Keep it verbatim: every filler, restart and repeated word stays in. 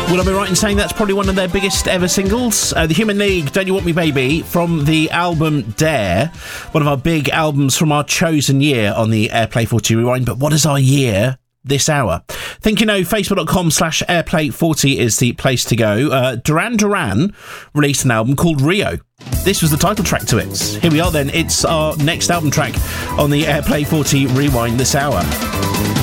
Would I be right in saying that's probably one of their biggest ever singles? Uh, the Human League, Don't You Want Me Baby, from the album Dare, one of our big albums from our chosen year on the Airplay forty Rewind. But what is our year this hour? Think you know, facebook.com slash airplay 40 is the place to go. Uh, Duran Duran released an album called Rio. This was the title track to it. Here we are then, it's our next album track on the Airplay forty Rewind this hour.